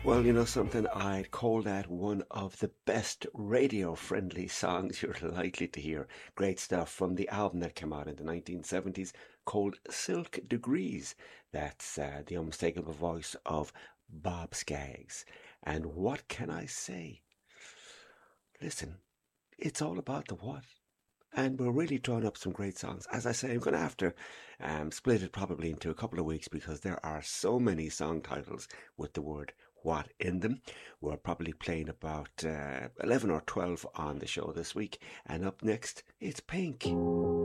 Well, you know something, I'd call that one of the best radio-friendly songs you're likely to hear. Great stuff from the album that came out in the 1970s called Silk Degrees. That's the unmistakable voice of Bob Skaggs. And what can I say? Listen, it's all about the what. And we're really drawing up some great songs. As I say, I'm going to have to split it probably into a couple of weeks because there are so many song titles with the word what in them. We're probably playing about 11 or 12 on the show this week. And up next, it's Pink.